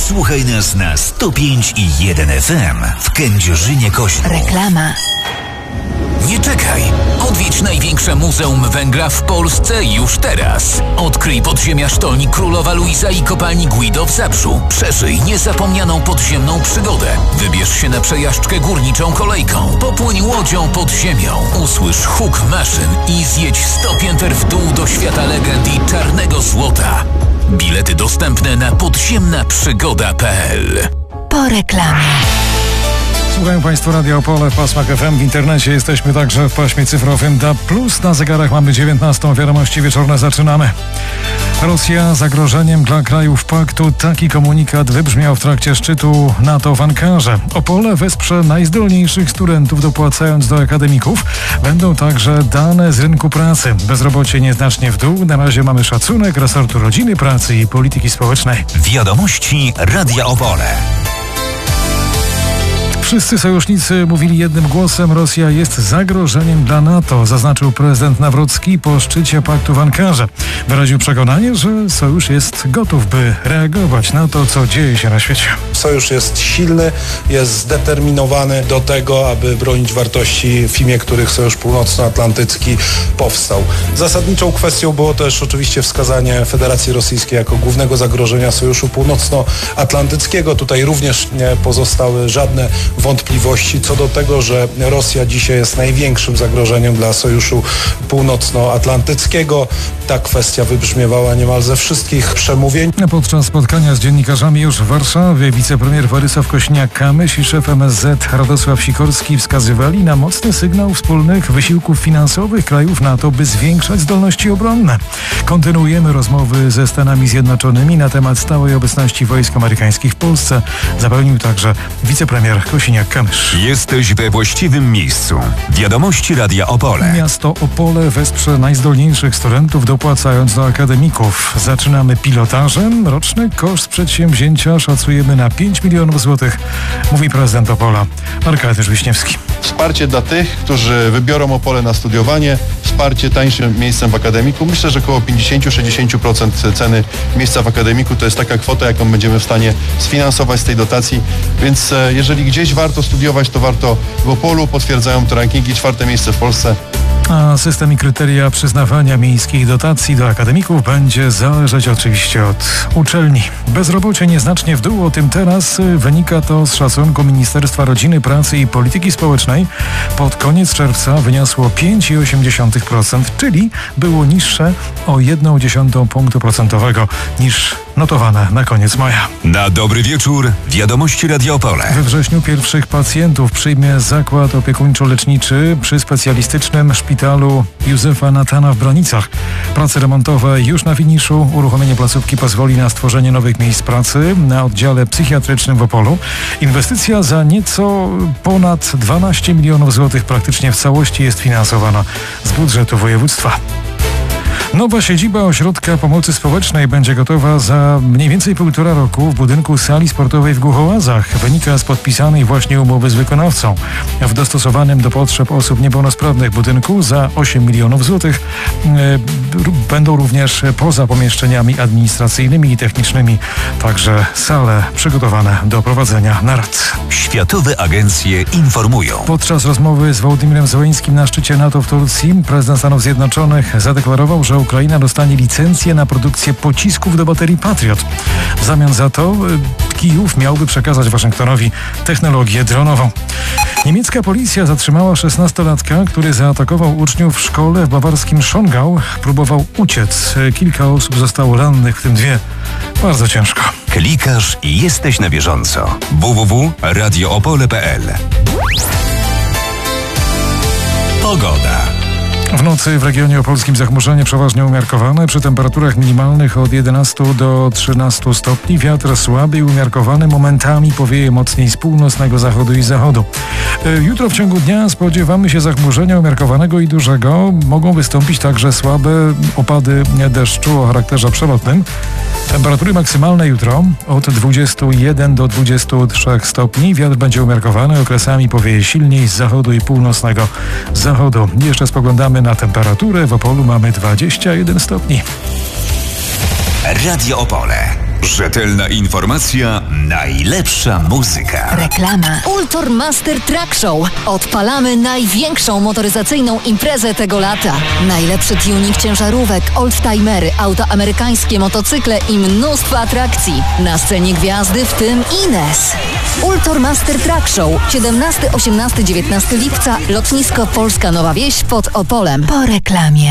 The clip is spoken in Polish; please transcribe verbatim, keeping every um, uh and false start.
Słuchaj nas na sto pięć i jeden F M w Kędzierzynie-Koźlu. Reklama. Nie czekaj! Odwiedź największe muzeum węgla w Polsce już teraz. Odkryj podziemia sztolni Królowa Luiza i kopalni Guido w Zabrzu. Przeżyj niezapomnianą podziemną przygodę. Wybierz się na przejażdżkę górniczą kolejką. Popłyń łodzią pod ziemią. Usłysz huk maszyn i zjedź sto pięter w dół do świata legend i czarnego złota. Bilety dostępne na podziemna przygoda kropka p l. Po reklamie. Słuchają Państwo Radia Opole w pasmach F M. W internecie jesteśmy także w paśmie cyfrowym D A B plus. Na zegarach mamy dziewiętnastą. Wiadomości wieczorne zaczynamy. Rosja zagrożeniem dla krajów paktu. Taki komunikat wybrzmiał w trakcie szczytu NATO w Ankarze. Opole wesprze najzdolniejszych studentów, dopłacając do akademików. Będą także dane z rynku pracy. Bezrobocie nieznacznie w dół. Na razie mamy szacunek resortu rodziny, pracy i polityki społecznej. Wiadomości Radia Opole. Wszyscy sojusznicy mówili jednym głosem: Rosja jest zagrożeniem dla NATO, zaznaczył prezydent Nawrocki po szczycie paktu w Ankarze. Wyraził przekonanie, że sojusz jest gotów, by reagować na to, co dzieje się na świecie. Sojusz jest silny, jest zdeterminowany do tego, aby bronić wartości, w imię których Sojusz Północnoatlantycki powstał. Zasadniczą kwestią było też oczywiście wskazanie Federacji Rosyjskiej jako głównego zagrożenia Sojuszu Północnoatlantyckiego. Tutaj również nie pozostały żadne wątpliwości co do tego, że Rosja dzisiaj jest największym zagrożeniem dla Sojuszu Północnoatlantyckiego. Ta kwestia wybrzmiewała niemal ze wszystkich przemówień. Podczas spotkania z dziennikarzami już w Warszawie wicepremier Władysław Kosiniak-Kamysz i szef M S Z Radosław Sikorski wskazywali na mocny sygnał wspólnych wysiłków finansowych krajów NATO, by zwiększać zdolności obronne. Kontynuujemy rozmowy ze Stanami Zjednoczonymi na temat stałej obecności wojsk amerykańskich w Polsce, zapewnił także wicepremier Kosiniak-Kamysz. Jesteś we właściwym miejscu. Wiadomości Radia Opole. Miasto Opole wesprze najzdolniejszych studentów, dopłacając do akademików. Zaczynamy pilotażem. Roczny koszt przedsięwzięcia szacujemy na pięć milionów złotych, mówi prezydent Opola Arkadiusz Wiśniewski. Wsparcie dla tych, którzy wybiorą Opole na studiowanie, wsparcie tańszym miejscem w akademiku. Myślę, że około pięćdziesiąt do sześćdziesięciu procent ceny miejsca w akademiku to jest taka kwota, jaką będziemy w stanie sfinansować z tej dotacji. Więc e, jeżeli gdzieś warto studiować, to warto w Opolu. Potwierdzają to rankingi. Czwarte miejsce w Polsce. A system i kryteria przyznawania miejskich dotacji do akademików będzie zależeć oczywiście od uczelni. Bezrobocie nieznacznie w dół, o tym teraz. Wynika to z szacunku Ministerstwa Rodziny, Pracy i Polityki Społecznej. Pod koniec czerwca wyniosło pięć przecinek osiem procent, czyli było niższe o jedną dziesiątą punktu procentowego niż notowane na koniec maja. Na dobry wieczór. Wiadomości Radia Opole. We wrześniu pierwszych pacjentów przyjmie zakład opiekuńczo-leczniczy przy specjalistycznym szpitalu Józefa Natana w Bronicach. Prace remontowe już na finiszu. Uruchomienie placówki pozwoli na stworzenie nowych miejsc pracy na oddziale psychiatrycznym w Opolu. Inwestycja za nieco ponad dwanaście milionów złotych praktycznie w całości jest finansowana z budżetu województwa. Nowa siedziba Ośrodka Pomocy Społecznej będzie gotowa za mniej więcej półtora roku w budynku sali sportowej w Głuchołazach. Wynika z podpisanej właśnie umowy z wykonawcą. W dostosowanym do potrzeb osób niepełnosprawnych budynku za osiem milionów złotych e, będą również poza pomieszczeniami administracyjnymi i technicznymi także sale przygotowane do prowadzenia narad. Światowe agencje informują. Podczas rozmowy z Wołodymirem Zełeńskim na szczycie NATO w Turcji prezydent Stanów Zjednoczonych zadeklarował, że Ukraina dostanie licencję na produkcję pocisków do baterii Patriot. W zamian za to Kijów miałby przekazać Waszyngtonowi technologię dronową. Niemiecka policja zatrzymała szesnastolatka, który zaatakował uczniów w szkole w bawarskim Schongau. Próbował uciec. Kilka osób zostało rannych, w tym dwie. Bardzo ciężko. Klikasz i jesteś na bieżąco. w w w kropka radio opole kropka p l. Pogoda. W nocy w regionie opolskim zachmurzenie przeważnie umiarkowane, przy temperaturach minimalnych od jedenastu do trzynastu stopni. Wiatr słaby i umiarkowany, momentami powieje mocniej z północnego zachodu i zachodu. Jutro w ciągu dnia spodziewamy się zachmurzenia umiarkowanego i dużego. Mogą wystąpić także słabe opady deszczu o charakterze przelotnym. Temperatury maksymalne jutro od dwudziestu jeden do dwudziestu trzech stopni. Wiatr będzie umiarkowany, okresami powieje silniej z zachodu i północnego zachodu. Jeszcze spoglądamy na temperaturę. W Opolu mamy dwadzieścia jeden stopni. Radio Opole. Rzetelna informacja, najlepsza muzyka. Reklama. Ultor Master Truck Show. Odpalamy największą motoryzacyjną imprezę tego lata. Najlepszy tuning ciężarówek, oldtimery, auta amerykańskie, motocykle i mnóstwo atrakcji. Na scenie gwiazdy, w tym Ines. Ultor Master Truck Show. siedemnastego, osiemnastego, dziewiętnastego lipca. Lotnisko Polska Nowa Wieś pod Opolem. Po reklamie.